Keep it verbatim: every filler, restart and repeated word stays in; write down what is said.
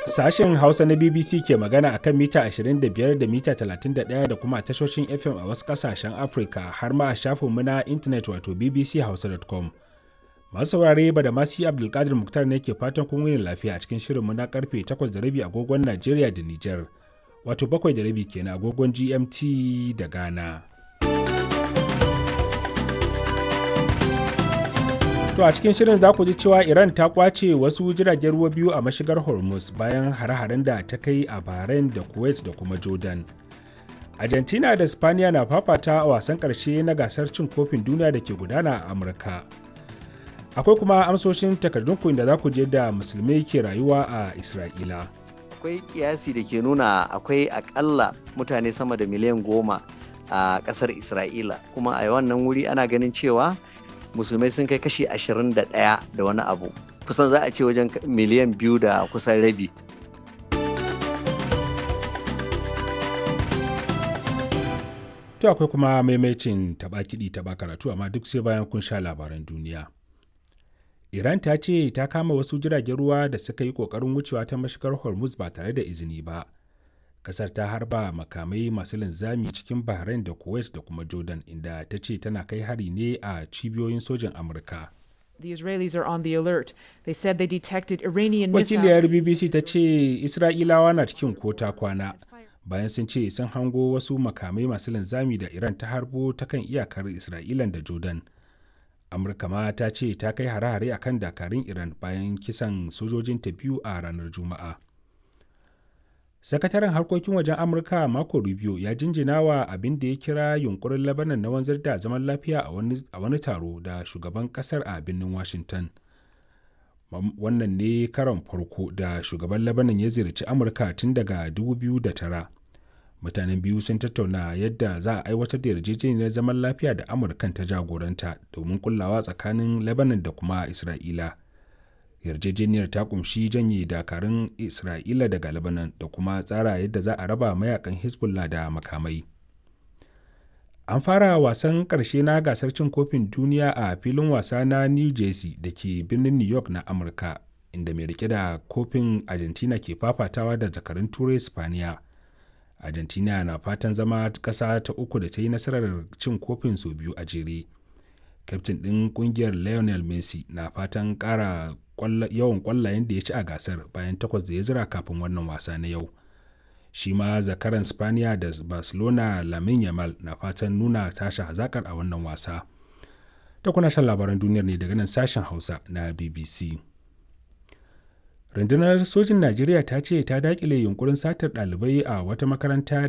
Sashen Hausa na B B C ke magana a kan mita ashirin da biyar da mita talatin da ɗaya da kuma tashoshin F M a wasu ƙasashen Afirka har ma a shafinmu na intanet wato b b c hausa dot com. Masu saurare ba da masu Abdulkadir Muktar ne ke fatan kun wuni lafiya a cikin shirinmu na karfe takwas da rabi agogon Najeriya da Nijar, wato bakwai da rabi kenan agogon G M T da Ghana. To a cikin shirin za ku ji cewa Iran ta kwace wasu jiragen ruwa biyu a mashigar Hormuz bayan hare-haren da ta kai a Bahrain da Kuwait da kuma Jordan. Argentina da Spaniya na fafata a wasan ƙarshe na gasar cin kofin duniya da ke gudana a Amurka. Akwai kuma amsoshin takardunku da za ku je da musulmai ke rayuwa a Isra'ila. Akwai kiyasi da ke nuna akwai akalla mutane sama da miliyan goma a ƙasar Isra'ila, kuma a wannan wuri ana ganin cewa musulmai sun kai kashi ashirin da ɗaya da wani abu, kusan za a ce wajen miliyan biyu da kusan rabi. To akwai kuma maimacin taɓa kiɗi taɓa karatu, amma duk sai bayan kun sha labaran duniya. Iran ta ce ta kama wasu jiragen ruwa da suka yi ƙoƙarin wucewa ta mashigar Hormuz ba tare da izini ba. Kasar ta harba makamai masu linzami cikin Bahrain da Kuwait da kuma Jordan, inda ta ce tana kai hari ne a cibiyoyin sojin Amurka. The Israelis are on the alert. They said they detected Iranian missiles. Wakiliyar B B C ta ce Isra'ilawa na cikin kota kwana bayan sun ce sun hango wasu makamai masu linzami da Iran ta harbo ta kan iyakar Isra'ilan da Jordan. Amurka ma ta ce ta kai hare-hare akan dakarun Iran bayan kisan sojojinta biyu a ranar Juma'a. Sakataren harkokin wajen Amurka Marco Rubio ya jinjina wa abin da ya kira yunkurin Lebanon na wanzar da zaman lafiya a wani taro da shugaban kasar a birnin Washington. Wannan ne karon farko da shugaban Lebanon ya ziyarci Amurka tun daga dubu biyu da tara. Mutanen biyu sun tattauna yadda za a aiwatar da yarjejeniyar zaman lafiya da Amurkan ta jagoranta domin kullawa tsakanin Lebanon da kuma Isra'ila. Yarjejeniyar ta kumshi janye dakarun Isra'ila daga Lebanon da kuma tsara yadda za a raba mayakan Hezbollah da makamai. An fara wasan ƙarshe na gasar cin kofin duniya a filin wasa na New Jersey da ke birnin New York na Amurka, inda mai rike da kofin Argentina ke fafatawa da zakarun Turai Spaniya. Argentina na fatan zama ƙasa ta uku da ta yi nasarar cin kofin sau biyu a jere. Kyaftin ɗin ƙungiyar Lionel Messi na fatan ƙara yawan ƙwallayen da ya ci a gasar bayan takwas da ya zira kafin wannan wasa na yau. Shi ma zakaran Spaniya da Barcelona Lamine Yamal na fatan nuna tashi hazakar a wannan wasa. Ta kuna shan labaran duniyar ne daga nan sashen Hausa na B B C. Rundunar sojin Najeriya ta ce ta daƙile yunkurin satar ɗalibai a wata makaranta